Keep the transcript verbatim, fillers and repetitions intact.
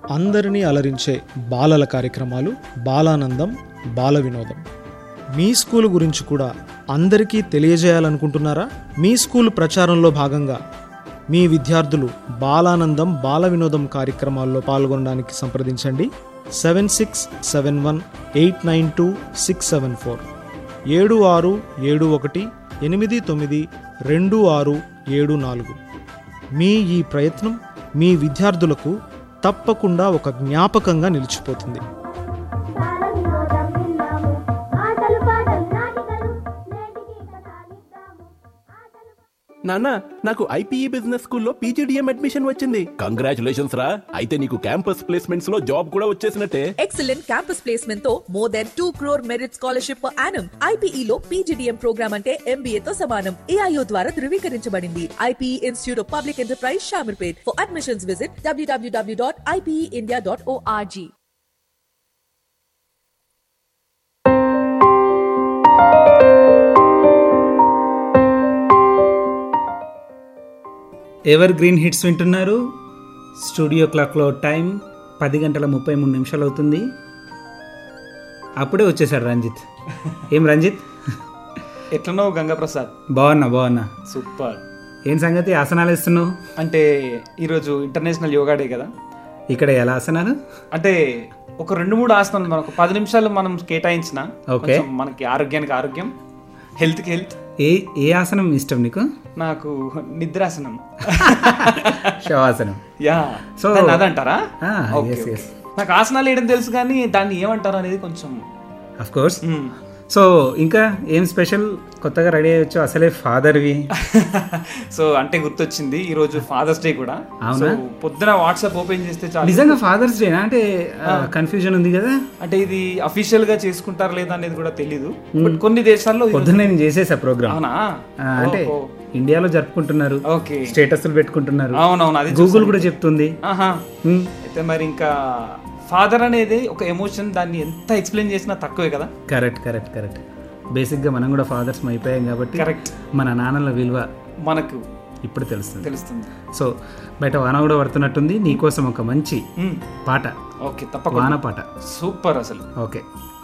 అందరినీ అలరించే బాలల కార్యక్రమాలు బాలానందం బాల వినోదం. మీ స్కూల్ గురించి కూడా అందరికీ తెలియజేయాలనుకుంటున్నారా? మీ స్కూల్ ప్రచారంలో భాగంగా మీ విద్యార్థులు బాలానందం బాల వినోదం కార్యక్రమాల్లో పాల్గొనడానికి సంప్రదించండి. Seven six seven one eight nine two six seven four ఏడు ఆరు ఏడు ఒకటి ఎనిమిది తొమ్మిది రెండు ఆరు ఏడు నాలుగు. మీ ఈ ప్రయత్నం మీ విద్యార్థులకు తప్పకుండా ఒక జ్ఞాపకంగా నిలిచిపోతుంది. నాన్న, నాకు ఐపీఈ బిజినెస్ స్కూల్లో పీజీడీఎం అడ్మిషన్ వచ్చింది. కంగ్రాచులేషన్స్ రా. అయితే నీకు క్యాంపస్ ప్లేస్మెంట్స్ లో జాబ్ కూడా వచ్చేసినట్టే. ఎక్సలెంట్ క్యాంపస్ ప్లేస్మెంట్ తో more than two crore merit scholarship per annum. IPE లో పీజీడీఎం ప్రోగ్రామ్ అంటే ఎంబీఏ తో సమానం. ఏఐఓ ద్వారా ధృవీకరించబడింది. IPE institute of public enterprise Shamirpet. For admissions visit WWW dot IPE India dot ORG. Ever green hits వింటున్నారు. Studio క్లాక్లో time పది గంటల ముప్పై మూడు నిమిషాలు అవుతుంది. అప్పుడే వచ్చేసాడు రంజిత్. ఏం రంజిత్, ఎట్లనో గంగాప్రసాద్? బాగున్నా బాగున్నా సూపర్. ఏం సంగతి, ఆసనాలు వేస్తున్నావు? అంటే ఈరోజు ఇంటర్నేషనల్ యోగా డే కదా. ఇక్కడ ఎలా ఆసనాలు అంటే ఒక రెండు మూడు ఆసనాలు మనకు పది నిమిషాలు మనం కేటాయించిన ఓకే, మనకి ఆరోగ్యానికి ఆరోగ్యం, హెల్త్కి హెల్త్. ఏ ఏ ఆసనం ఇష్టం నీకు? నాకు నిద్రాసనం, శవాసనం. Yeah, so అదంటారా? నాకు నాకు ఆసనాలు వేయడం తెలుసు కానీ దాన్ని ఏమంటారు అనేది కొంచెం. Of course. సో ఇంకా ఏం స్పెషల్, కొత్తగా రెడీ అయ్యొచ్చు, అసలే ఫాదర్వి. సో అంటే గుర్తొచ్చింది, ఈ రోజు ఫాదర్స్ డే కూడా. అవునా? పొద్దున వాట్సాప్ ఓపెన్ చేస్తే చాలు. నిజంగా ఫాదర్స్ డేనా? అంటే కన్ఫ్యూజన్ ఉంది కదా. అంటే ఇది అఫీషియల్ గా చేసుకుంటారు లేదా అనేది కూడా తెలీదు. బట్ కొన్ని దేశాల్లో పొద్దున్న నేను చేసేసా ప్రోగ్రామ్. అవునా? అంటే ఇండియాలో జరుపుకుంటున్నారు, ఓకే, స్టేటస్లు పెట్టుకుంటున్నారు. అవునవును, అది గూగుల్ కూడా చెప్తుంది. అయితే మరి ఇంకా ఫాదర్ అనేది ఒక ఎమోషన్, దాన్ని ఎంత ఎక్స్ప్లెయిన్ చేసినా తక్కువే కదా. Correct correct correct. బేసిక్గా మనం కూడా ఫాదర్స్ అయిపోయాం కాబట్టి కరెక్ట్, మన నాన్నల విలువ మనకు ఇప్పుడు తెలుస్తుంది తెలుస్తుంది సో బయట వాన కూడా పడుతున్నట్టుంది, నీకోసం ఒక మంచి పాట. ఓకే, తప్పకుండా వాన పాట. సూపర్ అసలు. ఓకే.